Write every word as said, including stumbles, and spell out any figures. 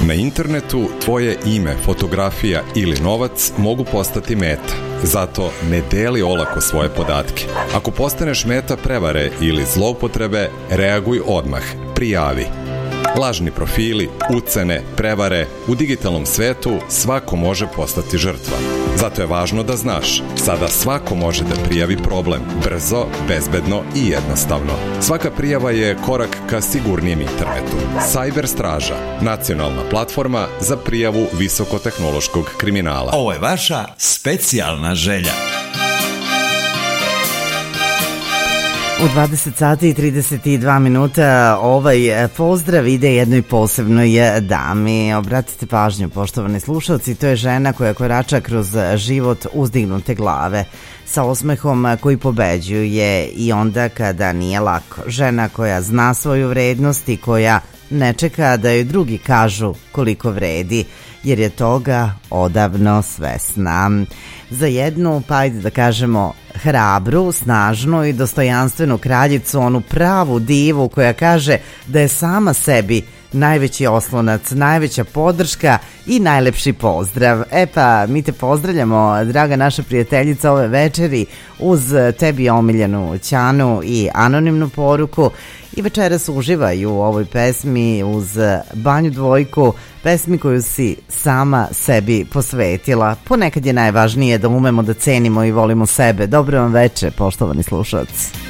Na internetu tvoje ime, fotografija ili novac mogu postati meta. Zato ne deli olako svoje podatke. Ako postaneš meta prevare ili zloupotrebe, reaguj odmah, prijavi. Lažni profili, ucene, prevare, u digitalnom svetu svako može postati žrtva. Zato je važno da znaš, sada svako može da prijavi problem, brzo, bezbedno i jednostavno. Svaka prijava je korak ka sigurnijem internetu. Cyber Straža, nacionalna platforma za prijavu visokotehnološkog kriminala. Ovo je vaša specijalna želja. U dvadeset sati i trideset dva minuta ovaj pozdrav ide jednoj posebnoj dami. Obratite pažnju, poštovani slušalci, to je žena koja korača kroz život uzdignute glave, sa osmehom koji pobeđuje i onda kada nije lako. Žena koja zna svoju vrednost i koja ne čeka da joj drugi kažu koliko vredi, jer je toga odavno svesna. Za jednu, pa ajde da kažemo, hrabru, snažnu i dostojanstvenu kraljicu, onu pravu divu koja kaže da je sama sebi najveći oslonac, najveća podrška i najlepši pozdrav. E pa, mi te pozdravljamo, draga naša prijateljica, ove večeri uz tebi omiljenu Ćanu i anonimnu poruku. I večeras uživaju u ovoj pesmi uz Banju Dvojku, pesmi koju si sama sebi posvetila. Ponekad je najvažnije da umemo da cenimo i volimo sebe. Dobro vam veče, poštovani slušalci.